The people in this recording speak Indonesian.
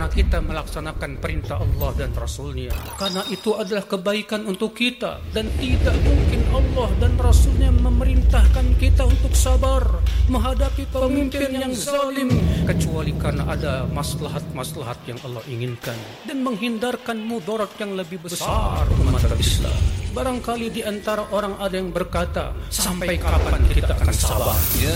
karena kita melaksanakan perintah Allah dan Rasul-Nya. Karena itu adalah kebaikan untuk kita, dan tidak mungkin Allah dan Rasul-Nya memerintahkan kita untuk sabar menghadapi pemimpin yang zalim, kecuali karena ada maslahat-maslahat yang Allah inginkan dan menghindarkan mudarat yang lebih besar umat Islam. Barangkali di antara orang ada yang berkata, sampai kapan kita akan sabar?